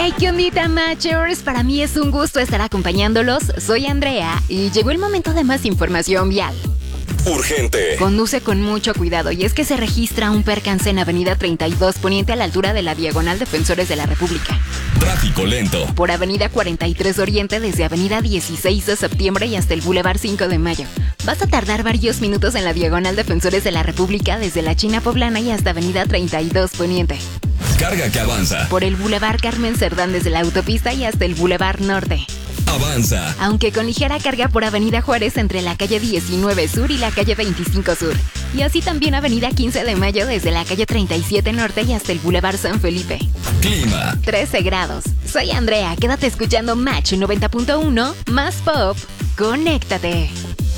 ¿Qué ondita, Matchers? Para mí es un gusto estar acompañándolos. Soy Andrea y llegó el momento de más información vial. Urgente. Conduce con mucho cuidado y es que se registra un percance en Avenida 32 Poniente a la altura de la Diagonal Defensores de la República. Tráfico lento. Por Avenida 43 Oriente desde Avenida 16 de Septiembre y hasta el Boulevard 5 de Mayo. Vas a tardar varios minutos en la Diagonal Defensores de la República desde la China Poblana y hasta Avenida 32 Poniente. Carga que avanza. Por el Boulevard Carmen Cerdán desde la autopista y hasta el Boulevard Norte. Avanza. Aunque con ligera carga por Avenida Juárez entre la calle 19 Sur y la calle 25 Sur. Y así también Avenida 15 de Mayo desde la calle 37 Norte y hasta el Boulevard San Felipe. Clima. 13 grados. Soy Andrea, quédate escuchando Match 90.1, más pop. Conéctate.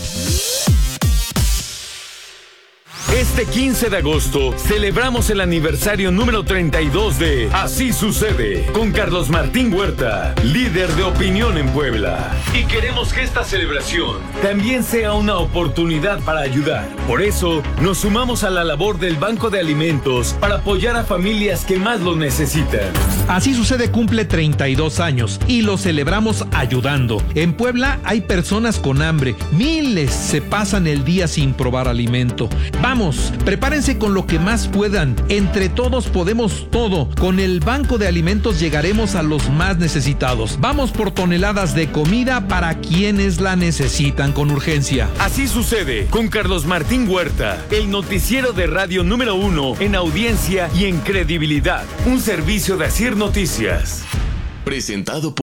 Este 15 de agosto celebramos el aniversario número 32 de Así Sucede con Carlos Martín Huerta, líder de opinión en Puebla. Y queremos que esta celebración también sea una oportunidad para ayudar. Por eso nos sumamos a la labor del Banco de Alimentos para apoyar a familias que más lo necesitan. Así Sucede cumple 32 años y lo celebramos ayudando. En Puebla hay personas con hambre, miles se pasan el día sin probar alimento. Vamos, prepárense con lo que más puedan. Entre todos podemos todo. Con el Banco de Alimentos llegaremos a los más necesitados. Vamos por toneladas de comida para quienes la necesitan con urgencia. Así Sucede con Carlos Martín Huerta, el noticiero de radio número 1 en audiencia y en credibilidad. Un servicio de Asir Noticias. Presentado por